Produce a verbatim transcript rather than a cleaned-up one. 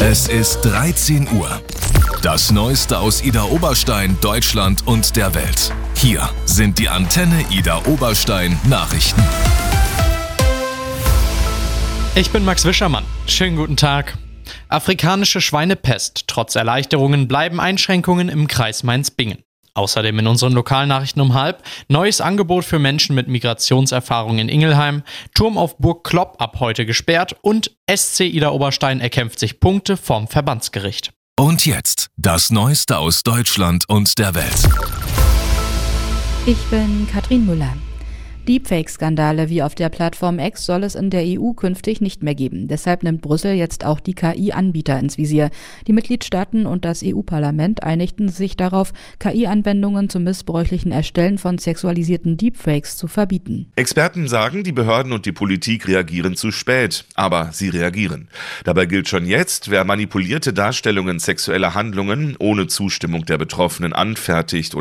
Es ist dreizehn Uhr. Das Neueste aus Idar Oberstein, Deutschland und der Welt. Hier sind die Antenne Idar Oberstein Nachrichten. Ich bin Max Wischermann. Schönen guten Tag. Afrikanische Schweinepest. Trotz Erleichterungen bleiben Einschränkungen im Kreis Mainz-Bingen. Außerdem in unseren Lokalnachrichten um halb neues Angebot für Menschen mit Migrationserfahrung in Ingelheim, Turm auf Burg Klopp ab heute gesperrt und S C Idar Oberstein erkämpft sich Punkte vom Verbandsgericht. Und jetzt das Neueste aus Deutschland und der Welt. Ich bin Katrin Müller. Deepfake-Skandale wie auf der Plattform X soll es in der E U künftig nicht mehr geben. Deshalb nimmt Brüssel jetzt auch die K I-Anbieter ins Visier. Die Mitgliedstaaten und das E U-Parlament einigten sich darauf, K I-Anwendungen zum missbräuchlichen Erstellen von sexualisierten Deepfakes zu verbieten. Experten sagen, die Behörden und die Politik reagieren zu spät, aber sie reagieren. Dabei gilt schon jetzt, wer manipulierte Darstellungen sexueller Handlungen ohne Zustimmung der Betroffenen anfertigt